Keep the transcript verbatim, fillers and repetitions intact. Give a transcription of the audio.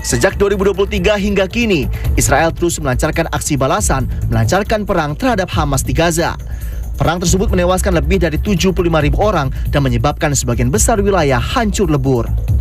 Sejak dua ribu dua puluh tiga hingga kini, Israel terus melancarkan aksi balasan, melancarkan perang terhadap Hamas di Gaza. Perang tersebut menewaskan lebih dari tujuh puluh lima ribu orang dan menyebabkan sebagian besar wilayah hancur lebur.